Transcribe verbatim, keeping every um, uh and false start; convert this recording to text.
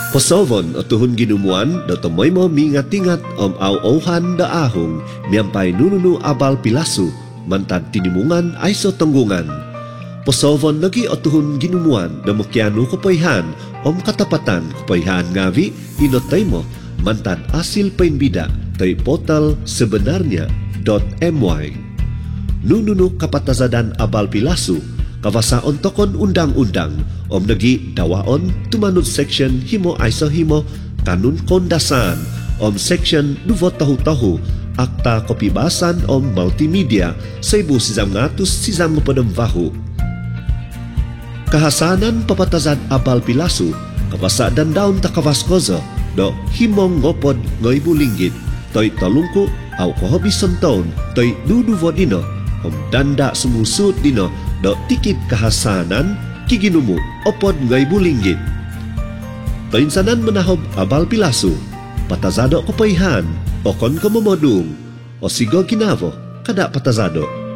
Posovon o tuhun ginumuan do tomoy mo mingat-ingat om aw-awhan da ahong miyampay nununu abal pilasu mantad tinimungan ay so tunggungan. Posovon lagi o tuhun ginumuan da makiano kapayhan om katapatan kapayhan ngavi inotay mo mantad asil painbida tay portal sebenarnya .my. Nununu kapatazadan abal pilasu kawasaon tokon undang-undang om nagi dawaon tumanut section himo aiso himo kanun kondasan om section dua tahu-tahu akta kebebasan om multimedia seribu sembilan ratus sembilan puluh bahu. Kahasanan papatazad abal pilasu kawasa dan daun takawaskozo do himong ngopod ngoibu linggit toy talungku au kohobison taon toy dudu vodino om danda sumusut dino do tikit kahasanan kiginumu opod ngaibu linggit. Tainsanan menahob abal pilasu patazado kopaihan okon komomodung o sigo ginavo kada patazado.